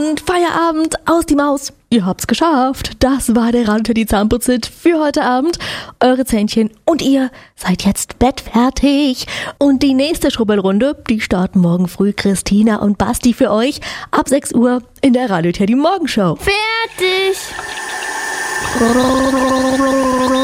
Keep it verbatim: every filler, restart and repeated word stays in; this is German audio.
Abend, Feierabend, aus die Maus. Ihr habt's geschafft. Das war der Radio Teddy Zahnputzit für heute Abend. Eure Zähnchen und ihr seid jetzt bettfertig. Und die nächste Schrubbelrunde, die starten morgen früh Christina und Basti für euch ab sechs Uhr in der Radio Teddy Morgenshow. Fertig!